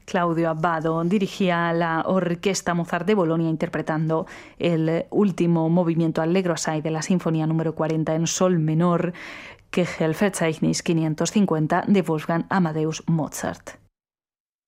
Claudio Abbado dirigía la Orquesta Mozart de Bolonia interpretando el último movimiento allegro assai de la Sinfonía número 40 en sol menor, Köchelverzeichnis 550 de Wolfgang Amadeus Mozart.